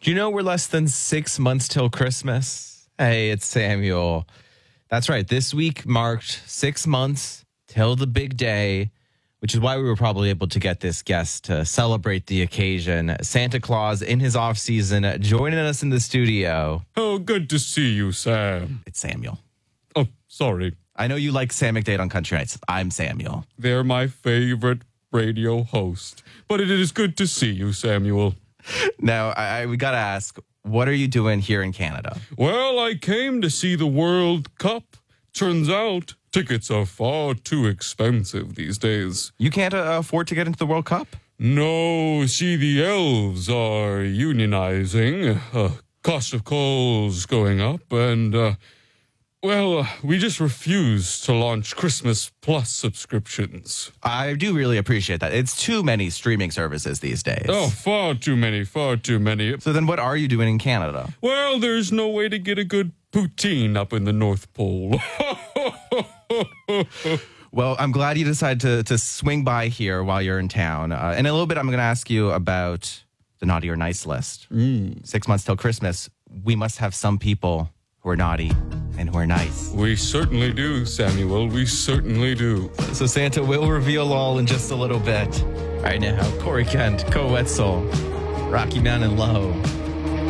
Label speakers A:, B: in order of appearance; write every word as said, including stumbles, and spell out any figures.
A: Do you know we're less than six months till Christmas? Hey, it's Samuel. That's right. This week marked six months till the big day, which is why we were probably able to get this guest to celebrate the occasion. Santa Claus in his off season joining us in the studio.
B: Oh, good to see you, Sam.
A: It's Samuel.
B: Oh, sorry.
A: I know you like Sam McDade on Country Nights. I'm Samuel.
B: They're my favorite radio host. But it is good to see you, Samuel.
A: Now, I, I we got to ask, what are you doing here in Canada?
B: Well, I came to see the World Cup. Turns out tickets are far too expensive these days.
A: You can't uh, afford to get into the World Cup?
B: No, see, the elves are unionizing. Uh, cost of coal's going up, and, uh, well, uh, we just refuse to launch Christmas Plus subscriptions.
A: I do really appreciate that. It's too many streaming services these days.
B: Oh, far too many, far too many.
A: So then what are you doing in Canada?
B: Well, there's no way to get a good poutine up in the North Pole.
A: Well, I'm glad you decided to, to swing by here while you're in town. Uh, in a little bit, I'm going to ask you about the naughty or nice list.
B: Mm.
A: Six months till Christmas. We must have some people who are naughty and who are nice.
B: We certainly do, Samuel. We certainly do.
A: So Santa will reveal all in just a little bit. Right now, Corey Kent, Co Wetzel, Rocky Mountain Low.